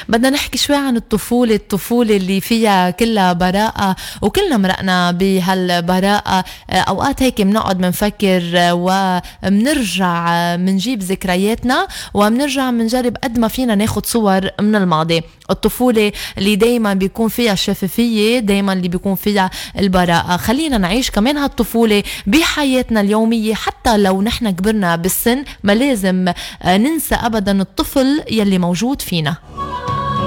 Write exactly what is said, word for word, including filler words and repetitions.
بدنا نحكي شوي عن الطفولة الطفولة اللي فيها كلها براءة، وكلنا مرقنا بهالبراءة. أوقات هيك منقعد منفكر ومنرجع منجيب ذكرياتنا ومنرجع منجرب قد ما فينا ناخد صور من الماضي. الطفولة اللي دايما بيكون فيها الشفافية، دايما اللي بيكون فيها البراءة. خلينا نعيش كمان هالطفولة بحياتنا اليومية، حتى لو نحن كبرنا بالسن ما لازم ننسى أبدا الطفل يلي موجود فينا.